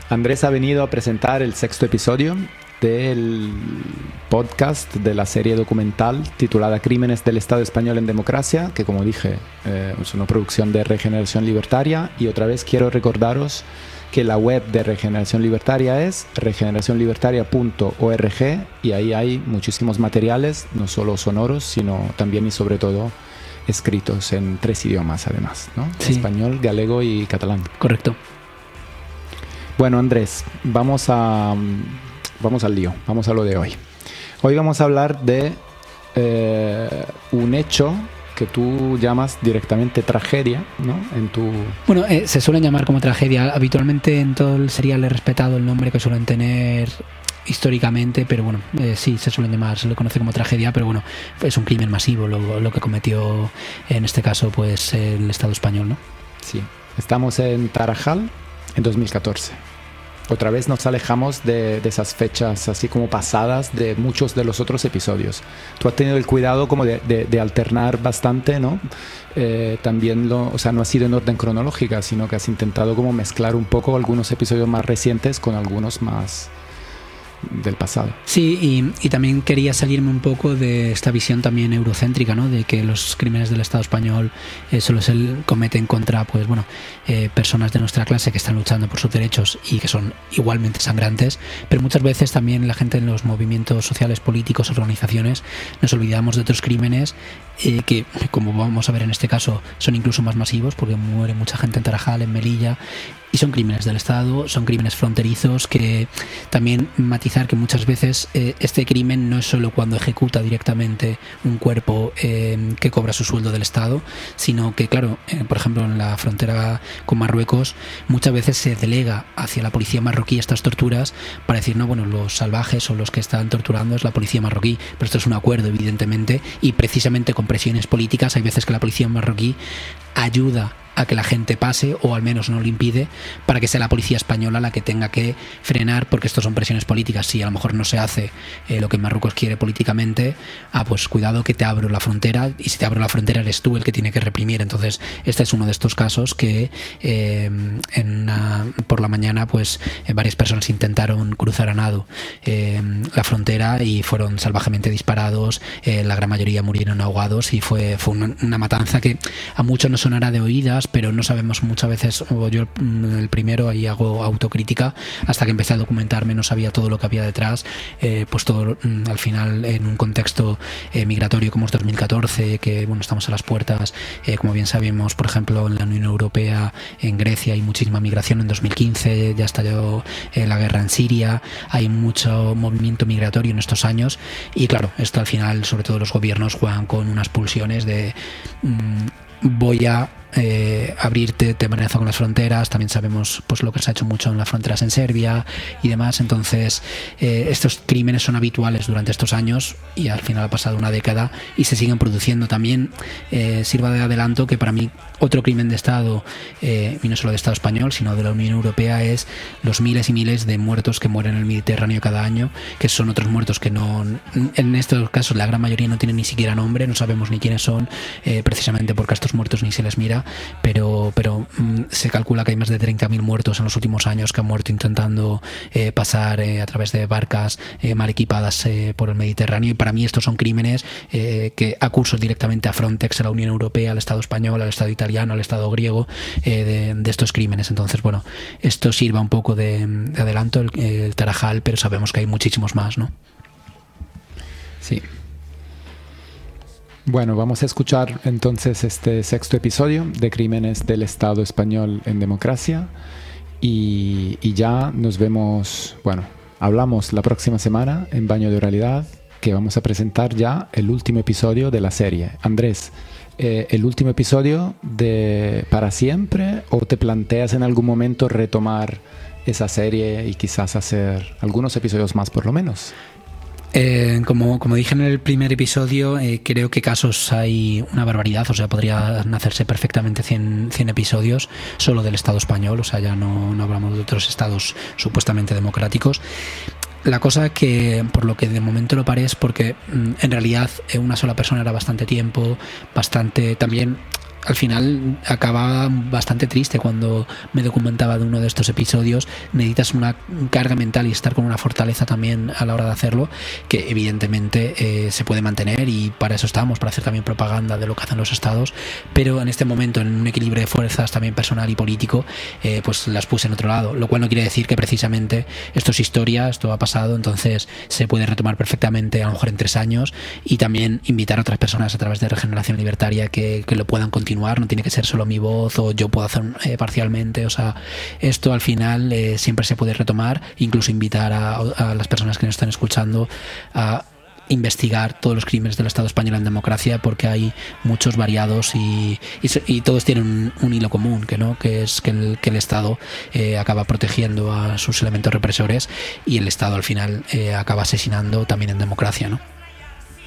Andrés ha venido a presentar el 6º episodio del podcast de la serie documental titulada Crímenes del Estado Español en Democracia, que como dije es una producción de Regeneración Libertaria. Y otra vez quiero recordaros que la web de Regeneración Libertaria es regeneracionlibertaria.org, y ahí hay muchísimos materiales, no solo sonoros, sino también y sobre todo escritos en 3 idiomas además, ¿no? Sí. Español, galego y catalán. Correcto. Bueno, Andrés, vamos al lío, vamos a lo de hoy. Hoy vamos a hablar de un hecho que tú llamas directamente tragedia, ¿no? Bueno, se suelen llamar como tragedia. Habitualmente en todo el serial he respetado el nombre que suelen tener históricamente, pero bueno, sí, se le conoce como tragedia, pero bueno, es un crimen masivo lo que cometió en este caso pues el Estado español, ¿no? Sí, estamos en Tarajal en 2014. Otra vez nos alejamos de esas fechas así como pasadas de muchos de los otros episodios. Tú has tenido el cuidado como de alternar bastante, ¿no? También no ha sido en orden cronológica, sino que has intentado como mezclar un poco algunos episodios más recientes con algunos más del pasado. Sí, y también quería salirme un poco de esta visión también eurocéntrica, ¿no? De que los crímenes del Estado español solo se cometen contra, pues bueno, personas de nuestra clase que están luchando por sus derechos y que son igualmente sangrantes, pero muchas veces también la gente en los movimientos sociales, políticos, organizaciones, nos olvidamos de otros crímenes que, como vamos a ver en este caso, son incluso más masivos, porque muere mucha gente en Tarajal, en Melilla, y son crímenes del Estado, son crímenes fronterizos, que también matizar que muchas veces este crimen no es solo cuando ejecuta directamente un cuerpo que cobra su sueldo del Estado, sino que, claro, por ejemplo, en la frontera con Marruecos, muchas veces se delega hacia la policía marroquí estas torturas para decir, no, bueno, los salvajes o los que están torturando es la policía marroquí, pero esto es un acuerdo, evidentemente, y precisamente con presiones políticas hay veces que la policía marroquí ayuda a que la gente pase, o al menos no lo impide, para que sea la policía española la que tenga que frenar, porque esto son presiones políticas. Si a lo mejor no se hace lo que Marruecos quiere políticamente, pues cuidado que te abro la frontera, y si te abro la frontera eres tú el que tiene que reprimir. Entonces este es uno de estos casos que por la mañana pues varias personas intentaron cruzar a nado la frontera y fueron salvajemente disparados, la gran mayoría murieron ahogados, y fue una matanza que a muchos no sonará de oídas, pero no sabemos muchas veces, o yo el primero ahí hago autocrítica, hasta que empecé a documentarme no sabía todo lo que había detrás, pues todo al final en un contexto migratorio como es 2014, que bueno, estamos a las puertas, como bien sabemos, por ejemplo en la Unión Europea, en Grecia hay muchísima migración. En 2015 ya estalló la guerra en Siria, hay mucho movimiento migratorio en estos años, y claro, esto al final sobre todo los gobiernos juegan con unas pulsiones de voy a abrirte, te amenazo con las fronteras. También sabemos pues lo que se ha hecho mucho en las fronteras en Serbia y demás. Entonces estos crímenes son habituales durante estos años, y al final ha pasado una década y se siguen produciendo. También sirva de adelanto que para mí otro crimen de Estado, y no solo de Estado español sino de la Unión Europea, es los miles y miles de muertos que mueren en el Mediterráneo cada año, que son otros muertos que no, en estos casos la gran mayoría no tienen ni siquiera nombre, no sabemos ni quiénes son, precisamente porque a estos muertos ni se les mira, pero se calcula que hay más de 30.000 muertos en los últimos años que han muerto intentando pasar a través de barcas mal equipadas por el Mediterráneo. Y para mí estos son crímenes que acuso directamente a Frontex, a la Unión Europea, al Estado español, al Estado italiano, al Estado griego, de estos crímenes. Entonces, bueno, esto sirva un poco de adelanto, el Tarajal, pero sabemos que hay muchísimos más, ¿no? Sí. Bueno, vamos a escuchar entonces este 6º episodio de Crímenes del Estado Español en Democracia, y ya nos vemos, bueno, hablamos la próxima semana en Baño de Oralidad, que vamos a presentar ya el último episodio de la serie. Andrés, ¿el último episodio de para siempre, o te planteas en algún momento retomar esa serie y quizás hacer algunos episodios más por lo menos? Como dije en el primer episodio, creo que casos hay una barbaridad. O sea, podrían hacerse perfectamente 100 episodios solo del Estado español. O sea, ya no hablamos de otros estados supuestamente democráticos. La cosa que, por lo que de momento lo paré, es porque en realidad una sola persona era bastante tiempo, bastante también al final acaba bastante triste. Cuando me documentaba de uno de estos episodios, necesitas una carga mental y estar con una fortaleza también a la hora de hacerlo, que evidentemente se puede mantener, y para eso estamos, para hacer también propaganda de lo que hacen los estados, pero en este momento, en un equilibrio de fuerzas también personal y político, pues las puse en otro lado, lo cual no quiere decir que precisamente esto es historia, esto ha pasado, entonces se puede retomar perfectamente a lo mejor en 3 años, y también invitar a otras personas a través de Regeneración Libertaria que lo puedan continuar. No tiene que ser solo mi voz, o yo puedo hacer parcialmente, o sea, esto al final siempre se puede retomar, incluso invitar a las personas que nos están escuchando a investigar todos los crímenes del Estado español en democracia, porque hay muchos variados y todos tienen un hilo común, que es que el Estado acaba protegiendo a sus elementos represores, y el Estado al final acaba asesinando también en democracia, ¿no?